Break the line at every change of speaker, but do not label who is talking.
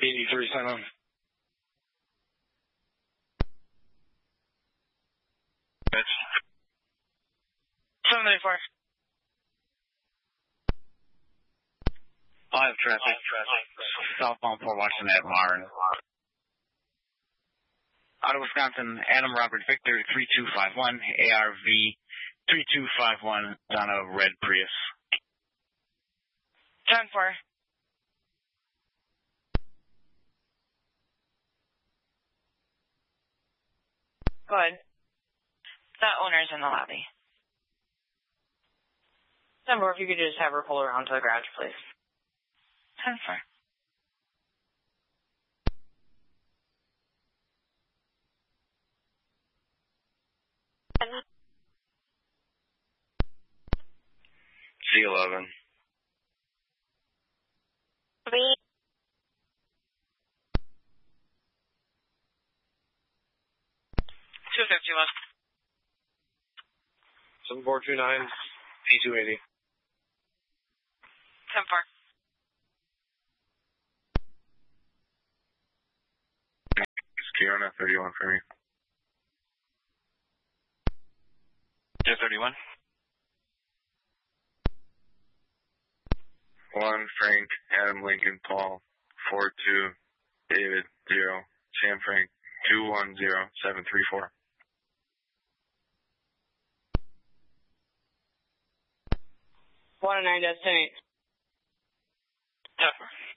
83-7.
794.
I have traffic. Southbound Port Washington at Martin. Out of Wisconsin, Adam Robert Victor 3251, ARV 3251 on a red Prius.
10-4. Go ahead. That owner's in the lobby. 10-4, if you could just have her pull around to the garage, please. 10-4.
C11.
3. 251.
7429, P280.
10-4.
It's Kiona, 31 for me.
231.
1, Frank, Adam Lincoln, Paul, 42, David, 0, Sam Frank, 210734.
1-9, destinate.
10-4.